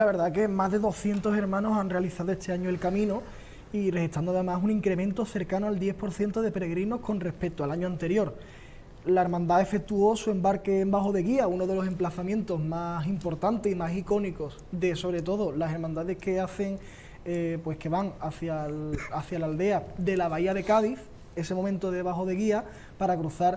La verdad que más de 200 hermanos han realizado este año el camino y registrando además un incremento cercano al 10% de peregrinos con respecto al año anterior. La hermandad efectuó su embarque en Bajo de Guía, uno de los emplazamientos más importantes y más icónicos de, sobre todo, las hermandades que hacen, pues que van hacia la aldea de la Bahía de Cádiz, ese momento de Bajo de Guía, para cruzar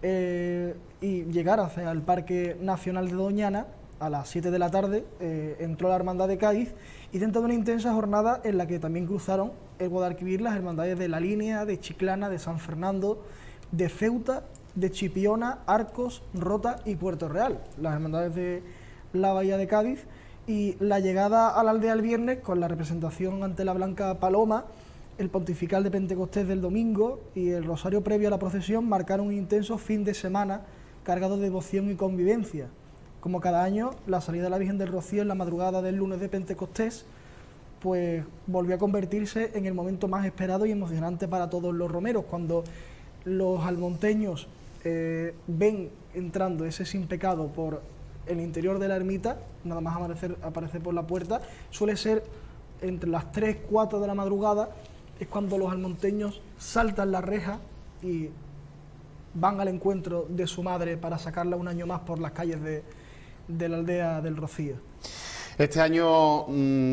y llegar hacia el Parque Nacional de Doñana. A las 7 de la tarde entró la Hermandad de Cádiz y dentro de una intensa jornada en la que también cruzaron el Guadalquivir las hermandades de La Línea, de Chiclana, de San Fernando, de Ceuta, de Chipiona, Arcos, Rota y Puerto Real, las hermandades de la Bahía de Cádiz. Y la llegada a la aldea el viernes con la representación ante la Blanca Paloma, el pontifical de Pentecostés del domingo y el rosario previo a la procesión marcaron un intenso fin de semana cargado de devoción y convivencia. Como cada año, la salida de la Virgen del Rocío en la madrugada del lunes de Pentecostés, pues volvió a convertirse en el momento más esperado y emocionante para todos los romeros, cuando los almonteños ven entrando ese sin pecado por el interior de la ermita, nada más aparecer por la puerta. Suele ser entre las 3, 4 de la madrugada, es cuando los almonteños saltan la reja y van al encuentro de su madre para sacarla un año más por las calles de la aldea del Rocío. Este año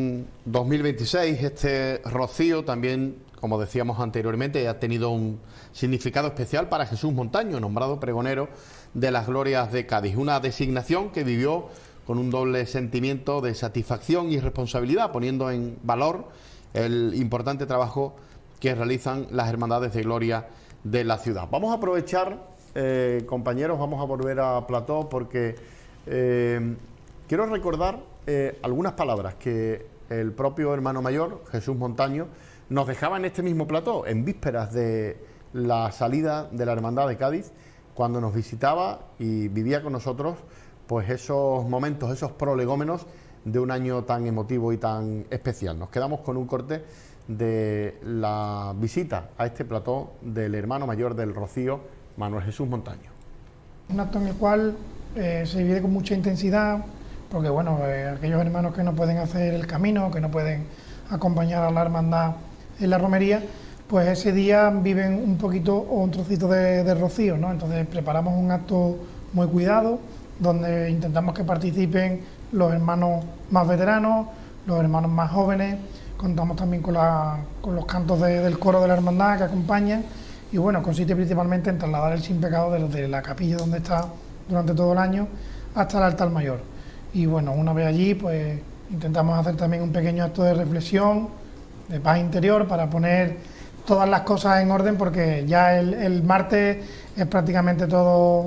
2026, este Rocío también, como decíamos anteriormente, ha tenido un significado especial para Jesús Montaño, nombrado pregonero de las glorias de Cádiz. Una designación que vivió con un doble sentimiento de satisfacción y responsabilidad, poniendo en valor el importante trabajo que realizan las hermandades de gloria de la ciudad. Vamos a aprovechar, compañeros, vamos a volver a Plató porque quiero recordar algunas palabras que el propio hermano mayor, Jesús Montaño, nos dejaba en este mismo plató, en vísperas de la salida de la Hermandad de Cádiz, cuando nos visitaba y vivía con nosotros pues esos momentos, esos prolegómenos de un año tan emotivo y tan especial. Nos quedamos con un corte de la visita a este plató del hermano mayor del Rocío, Manuel Jesús Montaño. Un acto en el cual se vive con mucha intensidad, porque bueno, aquellos hermanos que no pueden hacer el camino, que no pueden acompañar a la hermandad en la romería, pues ese día viven un poquito o un trocito de rocío, ¿no? Entonces preparamos un acto muy cuidado, donde intentamos que participen los hermanos más veteranos, los hermanos más jóvenes, contamos también con los cantos del coro de la hermandad que acompañan, y bueno, consiste principalmente en trasladar el sin pecado desde la capilla donde está durante todo el año hasta el altar mayor. Y bueno, una vez allí pues intentamos hacer también un pequeño acto de reflexión, de paz interior, para poner todas las cosas en orden, porque ya el martes es prácticamente todo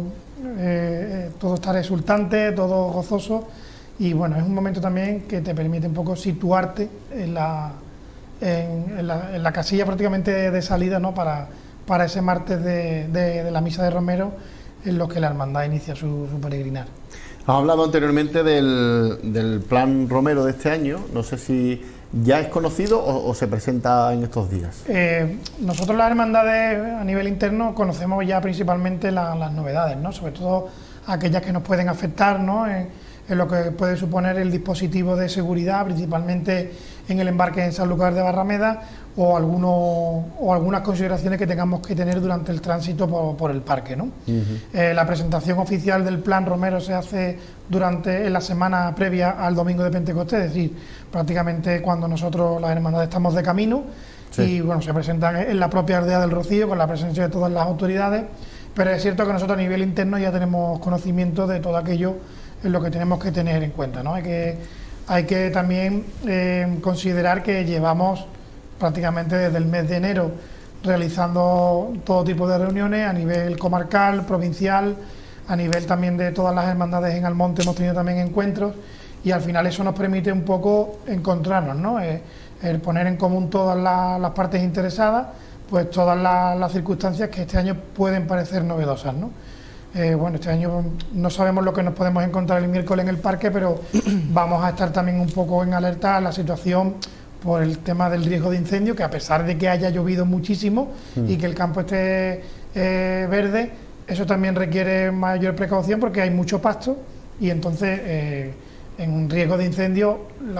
está resultante, todo gozoso, y bueno, es un momento también que te permite un poco situarte en la casilla prácticamente de salida, ¿no? para ese martes de la misa de Romero, en lo que la hermandad inicia su peregrinar. Has hablado anteriormente del plan Romero de este año, no sé si ya es conocido o se presenta en estos días. Nosotros las hermandades a nivel interno conocemos ya principalmente las novedades, ¿no? Sobre todo aquellas que nos pueden afectar, ¿no? En lo que puede suponer el dispositivo de seguridad, principalmente en el embarque en Sanlúcar de Barrameda, o algunas consideraciones que tengamos que tener durante el tránsito por el parque, ¿no? La presentación oficial del plan Romero se hace en la semana previa al domingo de Pentecostés, es decir, prácticamente cuando nosotros las hermandades estamos de camino. Sí. Y bueno, se presentan en la propia aldea del Rocío con la presencia de todas las autoridades, pero es cierto que nosotros a nivel interno ya tenemos conocimiento de todo aquello en lo que tenemos que tener en cuenta, ¿no? Hay que también considerar que llevamos prácticamente desde el mes de enero realizando todo tipo de reuniones a nivel comarcal, provincial, a nivel también de todas las hermandades en Almonte hemos tenido también encuentros, y al final eso nos permite un poco encontrarnos, ¿no? El poner en común todas las partes interesadas, pues todas las circunstancias que este año pueden parecer novedosas, ¿no? Bueno, este año no sabemos lo que nos podemos encontrar el miércoles en el parque, pero vamos a estar también un poco en alerta a la situación por el tema del riesgo de incendio, que a pesar de que haya llovido muchísimo y que el campo esté verde, eso también requiere mayor precaución porque hay mucho pasto y entonces en un riesgo de incendio